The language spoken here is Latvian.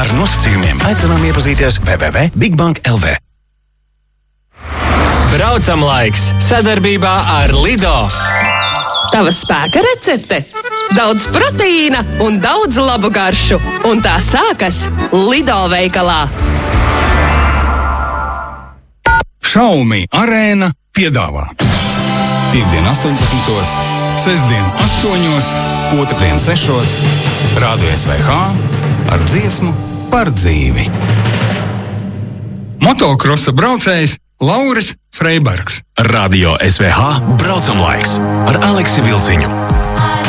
Ar nosacījumiem aicinām iepazīties www.bigbank.lv. Braucam laiks sadarbībā ar Lido. Tava spēka recepte? Daudz proteīna un daudz labu garšu. Un tā sākas Lido veikalā. Xiaomi Arēna piedāvā Piektdien 18, sestdien 8, otrdien 6, Rādio SVH ar dziesmu par dzīvi. Motokrosa braucējs Lauris Freibergs. Radio SVH braucam laiks ar Aleksi Vilciņu.